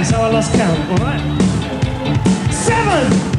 Okay, so I lost count, all right? 7!